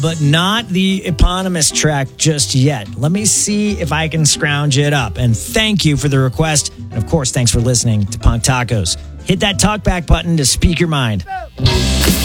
but not the eponymous track just yet. Let me see if I can scrounge it up. And thank you for the request. And of course, thanks for listening to Punk Tacos. Hit that talkback button to speak your mind.